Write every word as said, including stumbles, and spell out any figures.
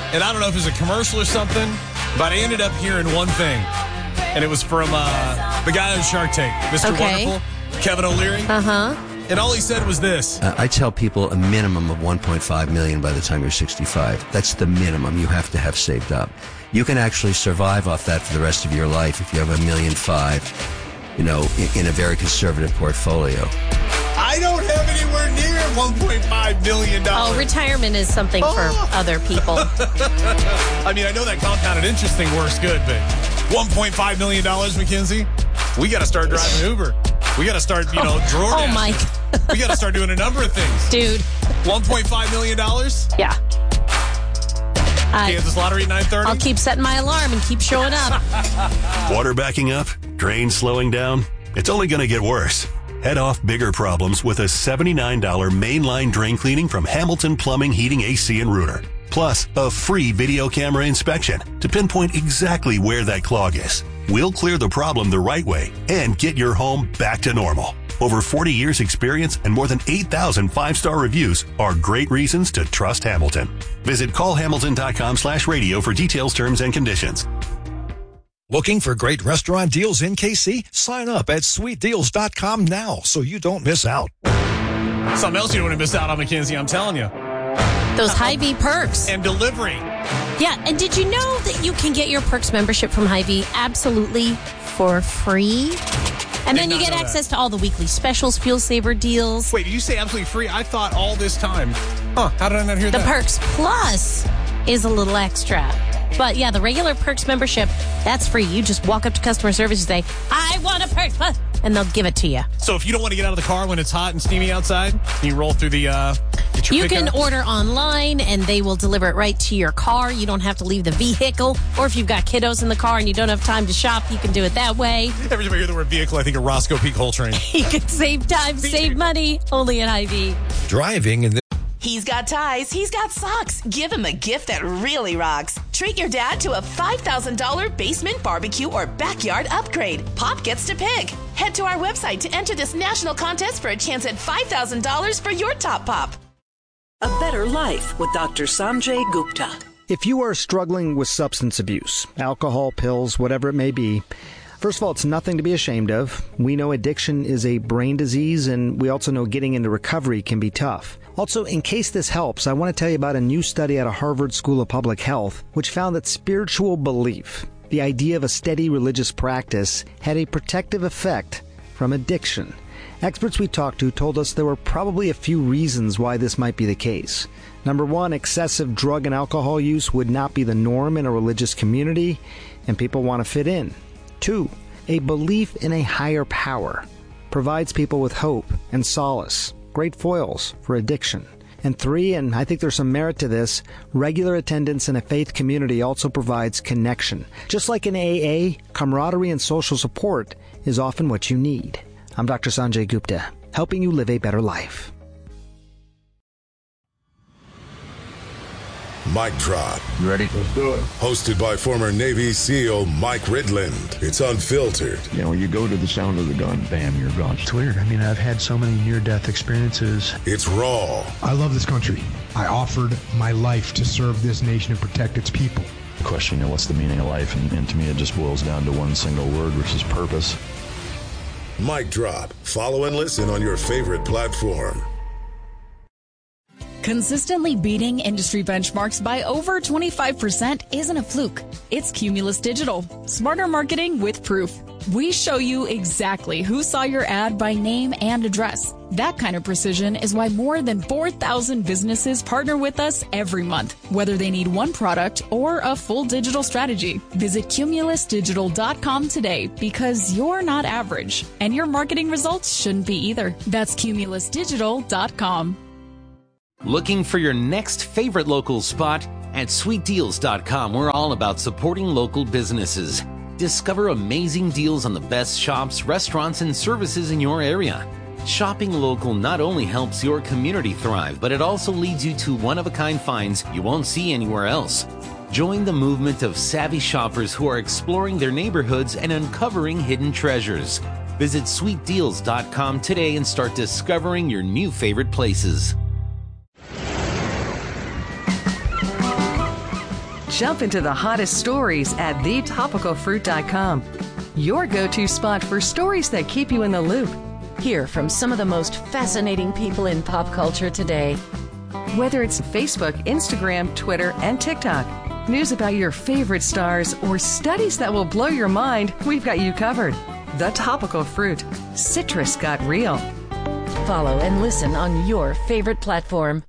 and I don't know if it was a commercial or something, but I ended up hearing one thing, and it was from uh, the guy on Shark Tank, Mister Okay. Wonderful, Kevin O'Leary. Uh-huh. And all he said was this. Uh, I tell people a minimum of one point five million dollars by the time you're sixty-five. That's the minimum you have to have saved up. You can actually survive off that for the rest of your life if you have a million five, you know, in, in a very conservative portfolio. I don't have anywhere near one point five million dollars. Oh, retirement is something Oh. for other people. I mean, I know that compounded interest thing works good, but one point five million dollars, Mackenzie? We got to start driving Uber. We got to start, you know, drawer Oh, my dashing. We got to start doing a number of things. Dude. one point five million dollars? Yeah. I, Kansas Lottery at nine thirty? I'll keep setting my alarm and keep showing up. Water backing up? Drains slowing down? It's only going to get worse. Head off bigger problems with a seventy-nine dollars mainline drain cleaning from Hamilton Plumbing, Heating, A C, and Rooter. Plus, a free video camera inspection to pinpoint exactly where that clog is. We'll clear the problem the right way and get your home back to normal. Over forty years experience and more than eight thousand five-star reviews are great reasons to trust Hamilton. Visit call hamilton dot com slash radio for details, terms, and conditions. Looking for great restaurant deals in K C? Sign up at sweet deals dot com now so you don't miss out. Something else you don't want to miss out on, Mackenzie, I'm telling you. Those Hy-Vee perks. And delivery. Yeah, and did you know that you can get your perks membership from Hy-Vee absolutely for free? And Did then you not get know access to all the weekly specials, fuel saver deals. Wait, did you say absolutely free? I thought all this time. Huh, how did I not hear The that? Perks Plus is a little extra. But yeah, the regular Perks membership, that's free. You just walk up to customer service and say, I want a Perks Plus, and they'll give it to you. So if you don't want to get out of the car when it's hot and steamy outside, you roll through the... Uh, get your You pickup? can order online, and they will deliver it right to your car. You don't have to leave the vehicle. Or if you've got kiddos in the car and you don't have time to shop, you can do it that way. Every time I hear the word vehicle, I think of Roscoe P. Coltrane. You can save time, save money, only at Hy-Vee. Driving in the He's got ties, he's got socks. Give him a gift that really rocks. Treat your dad to a five thousand dollars basement barbecue or backyard upgrade. Pop gets to pick. Head to our website to enter this national contest for a chance at five thousand dollars for your top pop. A Better Life with Doctor Sanjay Gupta. If you are struggling with substance abuse, alcohol, pills, whatever it may be, first of all, it's nothing to be ashamed of. We know addiction is a brain disease, and we also know getting into recovery can be tough. Also, in case this helps, I want to tell you about a new study out of Harvard School of Public Health, which found that spiritual belief, the idea of a steady religious practice, had a protective effect from addiction. Experts we talked to told us there were probably a few reasons why this might be the case. Number one, excessive drug and alcohol use would not be the norm in a religious community, and people want to fit in. Two, a belief in a higher power provides people with hope and solace, great foils for addiction. And three, and I think there's some merit to this, regular attendance in a faith community also provides connection. Just like in A A, camaraderie and social support is often what you need. I'm Doctor Sanjay Gupta, helping you live a better life. Mic Drop. You ready? Let's do it. Hosted by former Navy SEAL Mike Ridland. It's unfiltered. You know, you go to the sound of the gun, bam, you're gone. It's weird. I mean, I've had so many near-death experiences. It's raw. I love this country. I offered my life to serve this nation and protect its people. The question, you know, what's the meaning of life? And, and to me, it just boils down to one single word, which is purpose. Mic Drop. Follow and listen on your favorite platform. Consistently beating industry benchmarks by over twenty-five percent isn't a fluke. It's Cumulus Digital. Smarter marketing with proof. We show you exactly who saw your ad by name and address. That kind of precision is why more than four thousand businesses partner with us every month, whether they need one product or a full digital strategy. Visit cumulus digital dot com today because you're not average, and your marketing results shouldn't be either. That's cumulus digital dot com. Looking for your next favorite local spot? At sweet deals dot com, we're all about supporting local businesses. Discover amazing deals on the best shops, restaurants, and services in your area. Shopping local not only helps your community thrive, but it also leads you to one-of-a-kind finds you won't see anywhere else. Join the movement of savvy shoppers who are exploring their neighborhoods and uncovering hidden treasures. Visit sweet deals dot com today and start discovering your new favorite places. Jump into the hottest stories at the topical fruit dot com. Your go-to spot for stories that keep you in the loop. Hear from some of the most fascinating people in pop culture today. Whether it's Facebook, Instagram, Twitter, and TikTok, news about your favorite stars, or studies that will blow your mind, we've got you covered. The Topical Fruit. Citrus got real. Follow and listen on your favorite platform.